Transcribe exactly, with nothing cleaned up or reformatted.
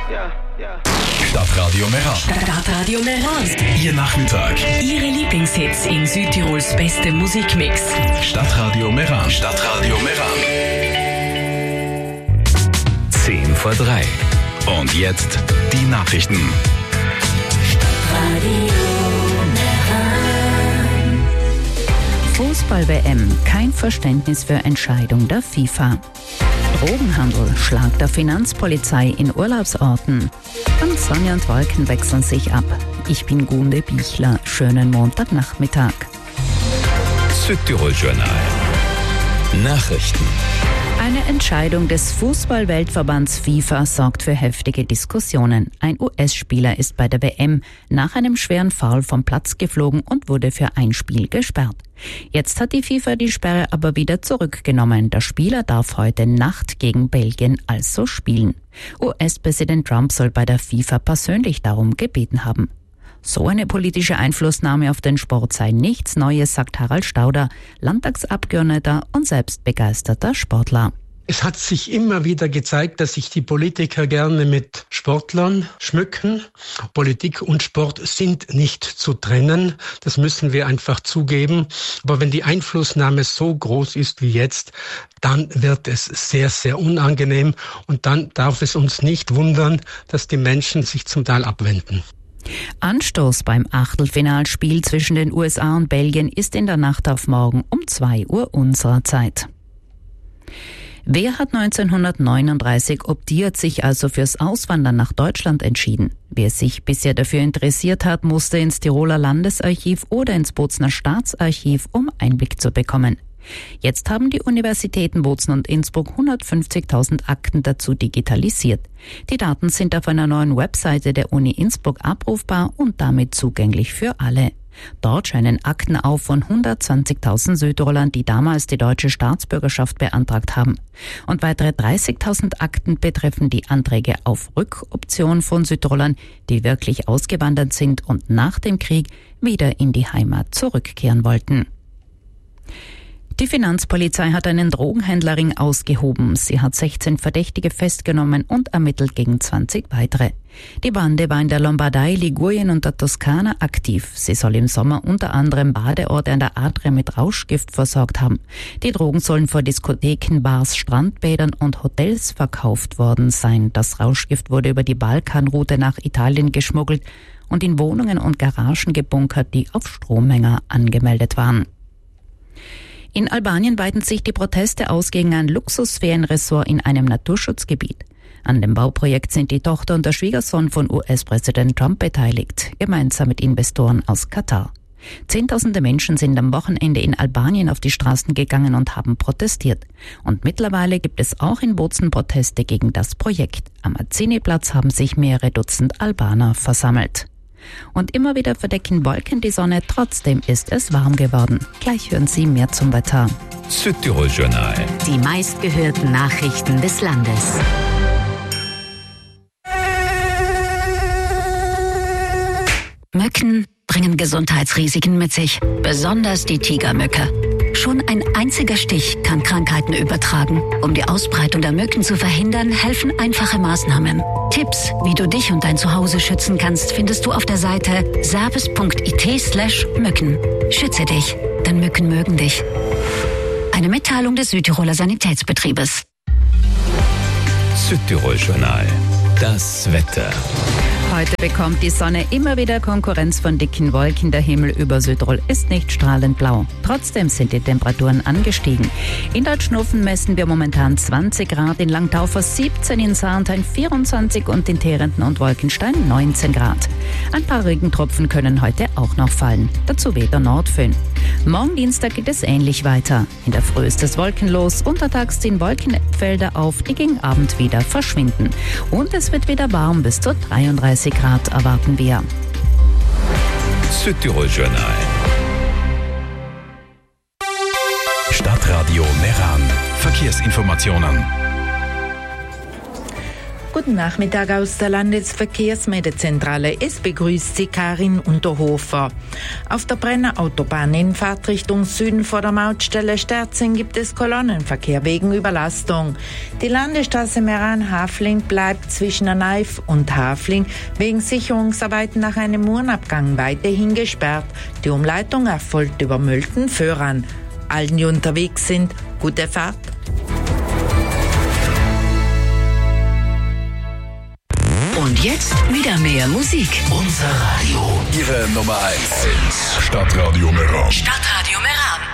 Stadtradio Meran. Stadtradio Meran. Ihr Nachmittag. Ihre Lieblingshits in Südtirols beste Musikmix. Stadtradio Meran. Stadtradio Meran. Zehn vor drei. Und jetzt die Nachrichten. Fußball-W M. Kein Verständnis für Entscheidung der FIFA. Drogenhandel, Schlag der Finanzpolizei in Urlaubsorten. Und Sonne und Wolken wechseln sich ab. Ich bin Gunde Bichler. Schönen Montagnachmittag. Südtirol Journal. Nachrichten. Eine Entscheidung des Fußball-Weltverbands FIFA sorgt für heftige Diskussionen. Ein U S-Spieler ist bei der W M nach einem schweren Foul vom Platz geflogen und wurde für ein Spiel gesperrt. Jetzt hat die FIFA die Sperre aber wieder zurückgenommen. Der Spieler darf heute Nacht gegen Belgien also spielen. U S-Präsident Trump soll bei der FIFA persönlich darum gebeten haben. So eine politische Einflussnahme auf den Sport sei nichts Neues, sagt Harald Stauder, Landtagsabgeordneter und selbst begeisterter Sportler. Es hat sich immer wieder gezeigt, dass sich die Politiker gerne mit Sportlern schmücken. Politik und Sport sind nicht zu trennen. Das müssen wir einfach zugeben. Aber wenn die Einflussnahme so groß ist wie jetzt, dann wird es sehr, sehr unangenehm. Und dann darf es uns nicht wundern, dass die Menschen sich zum Teil abwenden. Anstoß beim Achtelfinalspiel zwischen den U S A und Belgien ist in der Nacht auf morgen um zwei Uhr unserer Zeit. Wer hat neunzehnhundertneununddreißig optiert, sich also fürs Auswandern nach Deutschland entschieden? Wer sich bisher dafür interessiert hat, musste ins Tiroler Landesarchiv oder ins Bozner Staatsarchiv, um Einblick zu bekommen. Jetzt haben die Universitäten Bozen und Innsbruck hundertfünfzigtausend Akten dazu digitalisiert. Die Daten sind auf einer neuen Webseite der Uni Innsbruck abrufbar und damit zugänglich für alle. Dort scheinen Akten auf von hundertzwanzigtausend Südtirolern, die damals die deutsche Staatsbürgerschaft beantragt haben. Und weitere dreißigtausend Akten betreffen die Anträge auf Rückoption von Südtirolern, die wirklich ausgewandert sind und nach dem Krieg wieder in die Heimat zurückkehren wollten. Die Finanzpolizei hat einen Drogenhändlerring ausgehoben. Sie hat sechzehn Verdächtige festgenommen und ermittelt gegen zwanzig weitere. Die Bande war in der Lombardei, Ligurien und der Toskana aktiv. Sie soll im Sommer unter anderem Badeorte an der Adria mit Rauschgift versorgt haben. Die Drogen sollen vor Diskotheken, Bars, Strandbädern und Hotels verkauft worden sein. Das Rauschgift wurde über die Balkanroute nach Italien geschmuggelt und in Wohnungen und Garagen gebunkert, die auf Strommenge angemeldet waren. In Albanien weiten sich die Proteste aus gegen ein Luxusferienresort in einem Naturschutzgebiet. An dem Bauprojekt sind die Tochter und der Schwiegersohn von U S-Präsident Trump beteiligt, gemeinsam mit Investoren aus Katar. Zehntausende Menschen sind am Wochenende in Albanien auf die Straßen gegangen und haben protestiert. Und mittlerweile gibt es auch in Bozen Proteste gegen das Projekt. Am Azzini-Platz haben sich mehrere Dutzend Albaner versammelt. Und immer wieder verdecken Wolken die Sonne, trotzdem ist es warm geworden. Gleich hören Sie mehr zum Wetter. Südtirol Journal. Die meistgehörten Nachrichten des Landes. Mücken bringen Gesundheitsrisiken mit sich, besonders die Tigermücke. Schon ein einziger Stich kann Krankheiten übertragen. Um die Ausbreitung der Mücken zu verhindern, helfen einfache Maßnahmen. Tipps, wie du dich und dein Zuhause schützen kannst, findest du auf der Seite service punkt it slash Mücken. Schütze dich, denn Mücken mögen dich. Eine Mitteilung des Südtiroler Sanitätsbetriebes. Südtirol Journal. Das Wetter. Heute bekommt die Sonne immer wieder Konkurrenz von dicken Wolken. Der Himmel über Südtirol ist nicht strahlend blau. Trotzdem sind die Temperaturen angestiegen. In Deutschnofen messen wir momentan zwanzig Grad, in Langtaufer siebzehn, in Sarnthein vierundzwanzig und in Terenten und Wolkenstein neunzehn Grad. Ein paar Regentropfen können heute auch noch fallen. Dazu weht der Nordföhn. Morgen Dienstag geht es ähnlich weiter. In der Früh ist es wolkenlos, untertags ziehen Wolkenfelder auf, die gegen Abend wieder verschwinden. Und es wird wieder warm, bis zu dreiunddreißig Grad erwarten wir. Südtirol Journal. Stadtradio Meran. Verkehrsinformationen. Guten Nachmittag aus der Landesverkehrsmeldezentrale. Es begrüßt Sie Karin Unterhofer. Auf der Brenner Autobahn in Fahrtrichtung Süden vor der Mautstelle Sterzing gibt es Kolonnenverkehr wegen Überlastung. Die Landesstraße Meran-Hafling bleibt zwischen Naif und Hafling wegen Sicherungsarbeiten nach einem Murenabgang weiterhin gesperrt. Die Umleitung erfolgt über Mölten-Föhran. Allen, die unterwegs sind, gute Fahrt. Und jetzt wieder mehr Musik. Unser Radio. Ihre Nummer eins. Stadtradio Meran. Stadtradio Meran.